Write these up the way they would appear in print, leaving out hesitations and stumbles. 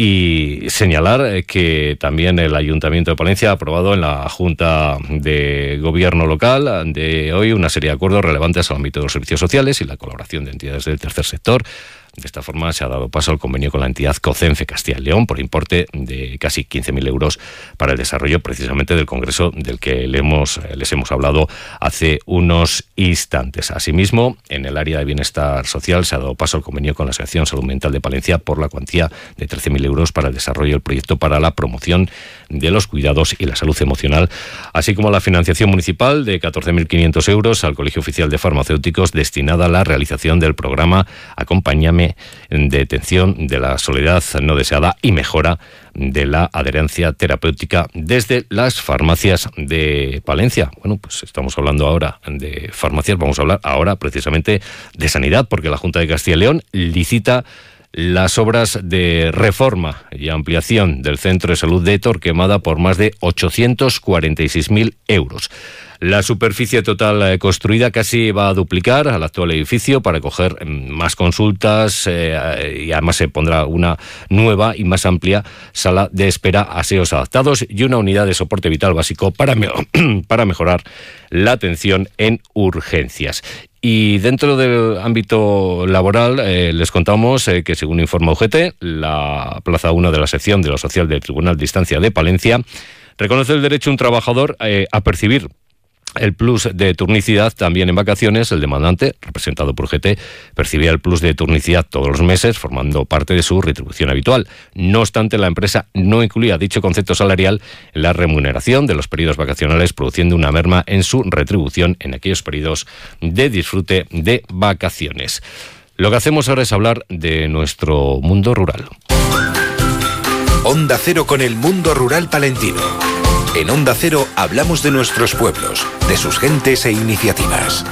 Y señalar que también el Ayuntamiento de Palencia ha aprobado en la Junta de Gobierno local de hoy una serie de acuerdos relevantes al ámbito de los servicios sociales y la colaboración de entidades del tercer sector. De esta forma se ha dado paso al convenio con la entidad COCENFE Castilla y León por importe de casi 15.000 euros para el desarrollo precisamente del congreso del que les hemos hablado hace unos instantes. Asimismo, en el área de bienestar social se ha dado paso al convenio con la Asociación Salud Mental de Palencia por la cuantía de 13.000 euros para el desarrollo del proyecto para la promoción de los cuidados y la salud emocional, así como la financiación municipal de 14.500 euros al Colegio Oficial de Farmacéuticos destinada a la realización del programa Acompáñame de detención de la soledad no deseada y mejora de la adherencia terapéutica desde las farmacias de Palencia. Bueno, pues estamos hablando ahora de farmacias, vamos a hablar ahora precisamente de sanidad, porque la Junta de Castilla y León licita las obras de reforma y ampliación del Centro de Salud de Torquemada por más de 846.000 euros. La superficie total construida casi va a duplicar al actual edificio para acoger más consultas y además se pondrá una nueva y más amplia sala de espera, aseos adaptados y una unidad de soporte vital básico para mejorar la atención en urgencias. Y dentro del ámbito laboral les contamos que según informa UGT, la plaza 1 de la sección de lo social del Tribunal de Instancia de Palencia reconoce el derecho de un trabajador a percibir el plus de turnicidad también en vacaciones. El demandante, representado por UGT, percibía el plus de turnicidad todos los meses, formando parte de su retribución habitual. No obstante, la empresa no incluía dicho concepto salarial en la remuneración de los periodos vacacionales, produciendo una merma en su retribución en aquellos periodos de disfrute de vacaciones. Lo que hacemos ahora es hablar de nuestro mundo rural. Onda Cero con el mundo rural palentino. En Onda Cero hablamos de nuestros pueblos, de sus gentes e iniciativas.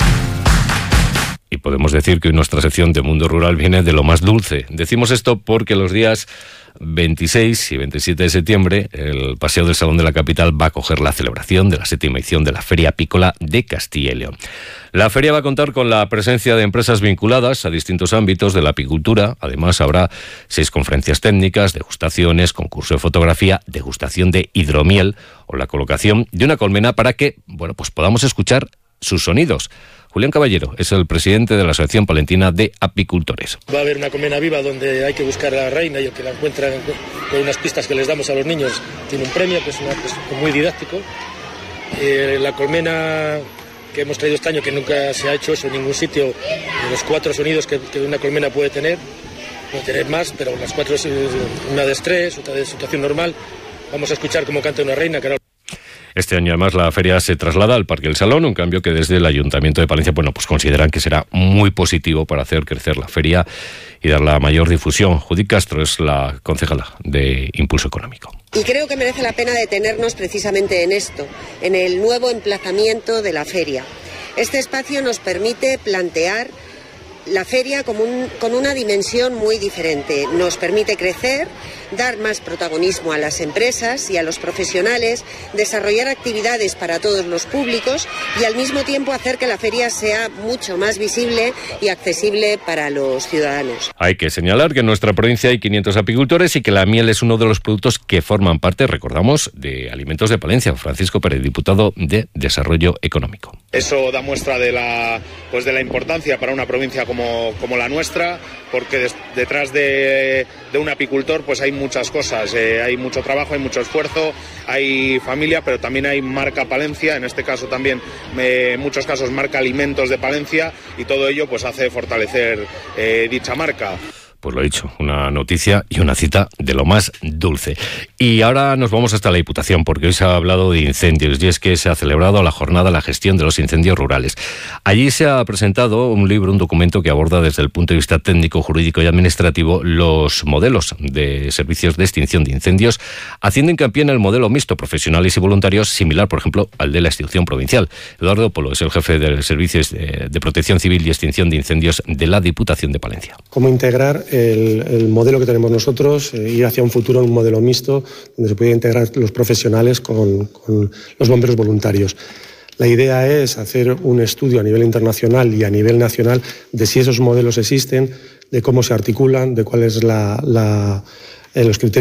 Y podemos decir que hoy nuestra sección de Mundo Rural viene de lo más dulce. Decimos esto porque los días 26 y 27 de septiembre el Paseo del Salón de la Capital va a acoger la celebración de la 7ª edición de la Feria Apícola de Castilla y León. La feria va a contar con la presencia de empresas vinculadas a distintos ámbitos de la apicultura. Además, habrá 6 conferencias técnicas, degustaciones, concurso de fotografía, degustación de hidromiel o la colocación de una colmena para que, pues podamos escuchar sus sonidos. Julián Caballero es el presidente de la Asociación Palentina de Apicultores. Va a haber una colmena viva donde hay que buscar a la reina y el que la encuentra con unas pistas que les damos a los niños tiene un premio, que es muy didáctico. La colmena que hemos traído este año, que nunca se ha hecho eso en ningún sitio, de los 4 sonidos que una colmena puede tener más, pero las 4 es una de estrés, otra de situación normal. Vamos a escuchar cómo canta una reina. Este año además la feria se traslada al Parque del Salón, un cambio que desde el Ayuntamiento de Palencia pues consideran que será muy positivo para hacer crecer la feria y dar la mayor difusión. Judith Castro es la concejala de Impulso Económico. Y creo que merece la pena detenernos precisamente en esto, en el nuevo emplazamiento de la feria. Este espacio nos permite plantear la feria con una dimensión muy diferente. Nos permite crecer, dar más protagonismo a las empresas y a los profesionales, desarrollar actividades para todos los públicos y al mismo tiempo hacer que la feria sea mucho más visible y accesible para los ciudadanos. Hay que señalar que en nuestra provincia hay 500 apicultores y que la miel es uno de los productos que forman parte, recordamos, de Alimentos de Palencia. Francisco Pérez, diputado de Desarrollo Económico. Eso da muestra de la importancia para una provincia como la nuestra, porque detrás de un apicultor pues hay muchas cosas, hay mucho trabajo, hay mucho esfuerzo, hay familia, pero también hay marca Palencia, en este caso también en muchos casos marca Alimentos de Palencia, y todo ello pues hace fortalecer dicha marca. Pues lo he dicho, una noticia y una cita de lo más dulce. Y ahora nos vamos hasta la Diputación, porque hoy se ha hablado de incendios, y es que se ha celebrado la jornada de la gestión de los incendios rurales. Allí se ha presentado un documento que aborda desde el punto de vista técnico, jurídico y administrativo los modelos de servicios de extinción de incendios, haciendo hincapié en el modelo mixto profesionales y voluntarios, similar, por ejemplo, al de la institución provincial. Eduardo Polo es el jefe de Servicios de Protección Civil y Extinción de Incendios de la Diputación de Palencia. ¿Cómo integrar el modelo que tenemos nosotros, ir hacia un futuro en un modelo mixto donde se pueda integrar los profesionales con los bomberos voluntarios? La idea es hacer un estudio a nivel internacional y a nivel nacional de si esos modelos existen, de cómo se articulan, de cuáles los criterios